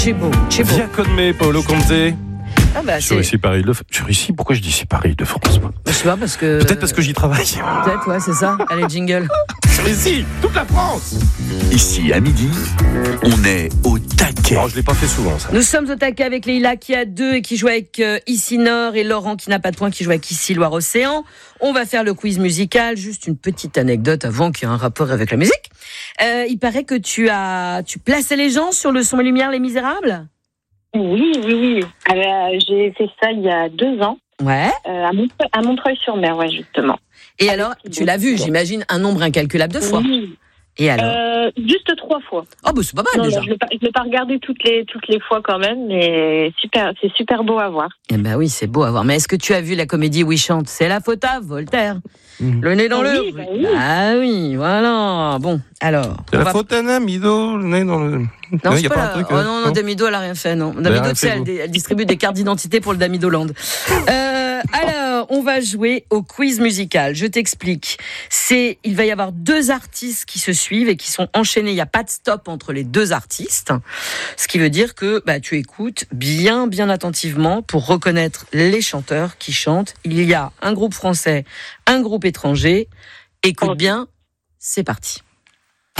Chibo. Via Conme, Paolo Conte. Ah bah, Sur ici Paris de Sur ici, pourquoi je dis ici Paris de France, moi? Je sais pas, parce que. Peut-être parce que j'y travaille. Peut-être, ouais, c'est ça. Allez, jingle. Sur ici, toute la France. Ici, à midi, on est au taquet. Non, je l'ai pas fait souvent, ça. Nous sommes au taquet avec Leïla qui a 2 et qui joue avec Ici Nord, et Laurent qui n'a pas de points qui joue avec Ici Loire-Océan. On va faire le quiz musical. Juste une petite anecdote avant qu'il y ait un rapport avec la musique. Il paraît que tu plaçais les gens sur le son et lumière Les Misérables. Oui. J'ai fait ça il y a 2 ans. Ouais. À Montreuil-sur-Mer, ouais, justement. Et alors, tu l'as vu, j'imagine, un nombre incalculable de fois. Oui. Et alors Juste 3 fois. Oh, bah c'est pas mal déjà. Non, je l'ai pas regardé toutes les fois quand même, mais c'est super beau à voir. Eh ben oui, c'est beau à voir. Mais est-ce que tu as vu la comédie où il chante C'est la faute à Voltaire. Le nez dans le... Oui. Ah oui, voilà. Bon, alors... C'est la faute à Damido, le nez dans le... Non, il y a pas un truc... non, Damido, elle a rien fait, non. Damido, tu sais, elle distribue des cartes d'identité pour le Damido Land. Alors, on va jouer au quiz musical. Je t'explique. Il va y avoir 2 artistes qui se suivent et qui sont enchaînés. Il n'y a pas de stop entre les 2 artistes. Ce qui veut dire que tu écoutes bien attentivement pour reconnaître les chanteurs qui chantent. Il y a un groupe français, un groupe étranger. Écoute bien, c'est parti.